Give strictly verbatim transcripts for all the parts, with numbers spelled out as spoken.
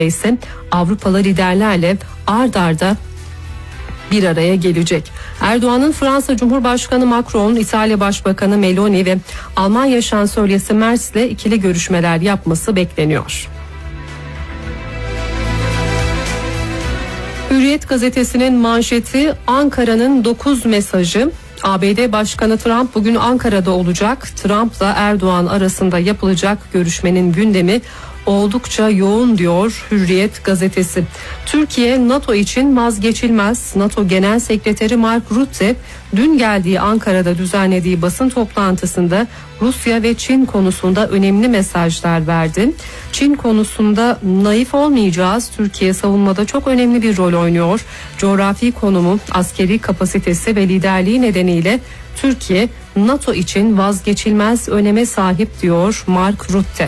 ise Avrupalı liderlerle ard arda bir araya gelecek. Erdoğan'ın Fransa Cumhurbaşkanı Macron, İtalya Başbakanı Meloni ve Almanya Şansölyesi Merz ile ikili görüşmeler yapması bekleniyor. Hürriyet gazetesinin manşeti Ankara'nın dokuz mesajı. A B D Başkanı Trump bugün Ankara'da olacak. Trump'la Erdoğan arasında yapılacak görüşmenin gündemi oldukça yoğun diyor Hürriyet gazetesi. Türkiye NATO için vazgeçilmez. NATO Genel Sekreteri Mark Rutte dün geldiği Ankara'da düzenlediği basın toplantısında Rusya ve Çin konusunda önemli mesajlar verdi. Çin konusunda naif olmayacağız. Türkiye savunmada çok önemli bir rol oynuyor. Coğrafi konumu, askeri kapasitesi ve liderliği nedeniyle Türkiye NATO için vazgeçilmez öneme sahip diyor Mark Rutte.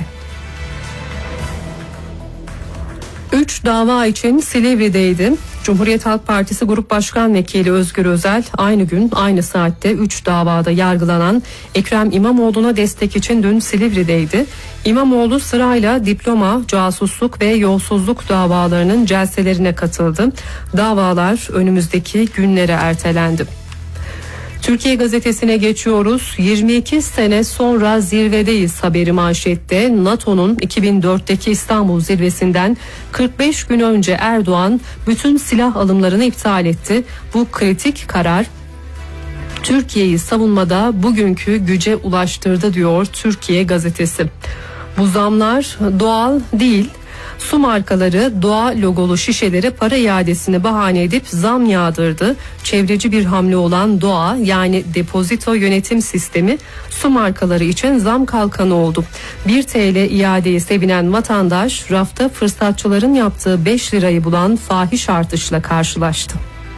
Üç dava için Silivri'deydi. Cumhuriyet Halk Partisi Grup Başkan Vekili Özgür Özel aynı gün aynı saatte üç davada yargılanan Ekrem İmamoğlu'na destek için dün Silivri'deydi. İmamoğlu sırayla diploma, casusluk ve yolsuzluk davalarının celselerine katıldı. Davalar önümüzdeki günlere ertelendi. Türkiye Gazetesi'ne geçiyoruz. yirmi iki sene sonra zirvedeyiz haberi manşette. NATO'nun iki bin dörtteki İstanbul zirvesinden kırk beş gün önce Erdoğan bütün silah alımlarını iptal etti. Bu kritik karar Türkiye'yi savunmada bugünkü güce ulaştırdı diyor Türkiye Gazetesi. Bu zamlar doğal değil. Su markaları doğa logolu şişelere para iadesini bahane edip zam yağdırdı. Çevreci bir hamle olan doğa yani depozito yönetim sistemi su markaları için zam kalkanı oldu. bir TL iadeyi sevinen vatandaş rafta fırsatçıların yaptığı beş lirayı bulan fahiş artışla karşılaştı.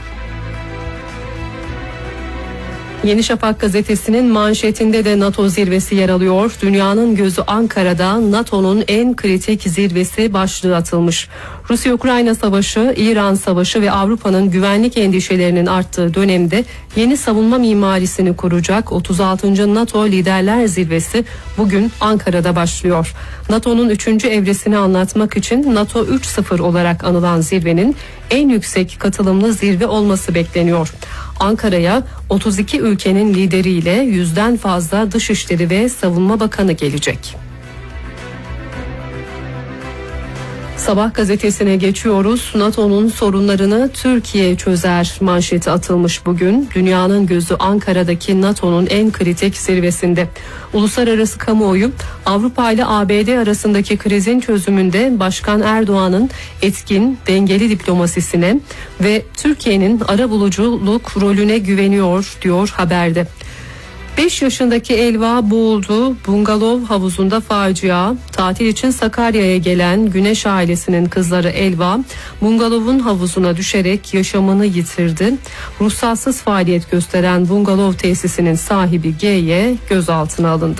Yeni Şafak gazetesinin manşetinde de NATO zirvesi yer alıyor. Dünyanın gözü Ankara'da, NATO'nun en kritik zirvesi başlığı atılmış. Rusya-Ukrayna savaşı, İran savaşı ve Avrupa'nın güvenlik endişelerinin arttığı dönemde yeni savunma mimarisini kuracak otuz altıncı NATO Liderler Zirvesi bugün Ankara'da başlıyor. NATO'nun üçüncü evresini anlatmak için NATO üç nokta sıfır olarak anılan zirvenin en yüksek katılımlı zirve olması bekleniyor. Ankara'ya otuz iki ülkenin lideriyle yüzden fazla Dışişleri ve Savunma Bakanı gelecek. Sabah gazetesine geçiyoruz. NATO'nun sorunlarını Türkiye çözer manşeti atılmış bugün. Dünyanın gözü Ankara'daki NATO'nun en kritik zirvesinde. Uluslararası kamuoyu Avrupa ile A B D arasındaki krizin çözümünde Başkan Erdoğan'ın etkin, dengeli diplomasisine ve Türkiye'nin arabuluculuk rolüne güveniyor diyor haberde. beş yaşındaki Elva boğuldu. Bungalov havuzunda facia. Tatil için Sakarya'ya gelen Güneş ailesinin kızları Elva, bungalovun havuzuna düşerek yaşamını yitirdi. Ruhsatsız faaliyet gösteren bungalov tesisinin sahibi G'ye gözaltına alındı.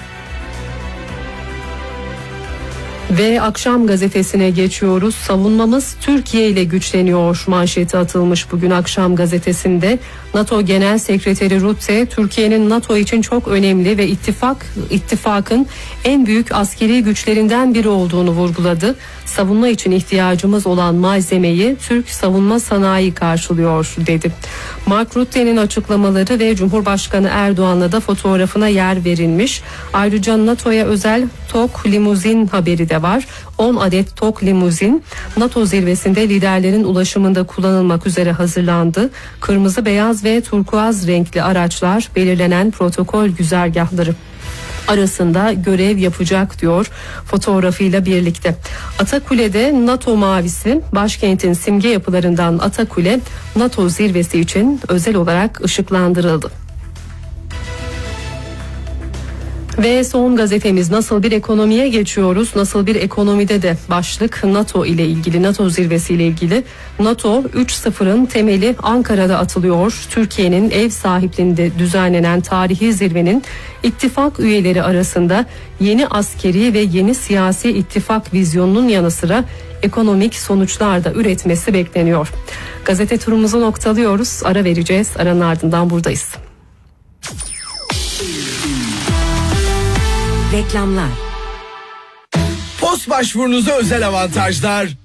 Ve Akşam gazetesine geçiyoruz. Savunmamız Türkiye ile güçleniyor manşeti atılmış bugün Akşam gazetesinde. NATO Genel Sekreteri Rutte, Türkiye'nin NATO için çok önemli ve ittifak ittifakın en büyük askeri güçlerinden biri olduğunu vurguladı. Savunma için ihtiyacımız olan malzemeyi Türk savunma sanayi karşılıyor dedi. Mark Rutte'nin açıklamaları ve Cumhurbaşkanı Erdoğan'la da fotoğrafına yer verilmiş. Ayrıca NATO'ya özel TOG limuzin haberi de var. on adet TOG limuzin NATO zirvesinde liderlerin ulaşımında kullanılmak üzere hazırlandı. Kırmızı, beyaz ve turkuaz renkli araçlar belirlenen protokol güzergahları arasında görev yapacak diyor fotoğrafıyla birlikte. Atakule'de NATO mavisi, başkentin simge yapılarından Atakule NATO zirvesi için özel olarak ışıklandırıldı. Ve son gazetemiz Nasıl Bir Ekonomiye geçiyoruz. Nasıl Bir Ekonomide de başlık NATO ile ilgili, NATO zirvesi ile ilgili. NATO üç nokta sıfırın temeli Ankara'da atılıyor. Türkiye'nin ev sahipliğinde düzenlenen tarihi zirvenin ittifak üyeleri arasında yeni askeri ve yeni siyasi ittifak vizyonunun yanı sıra ekonomik sonuçlar da üretmesi bekleniyor. Gazete turumuzu noktalıyoruz. Ara vereceğiz. Aranın ardından buradayız. Reklamlar. Migros başvurunuza özel avantajlar.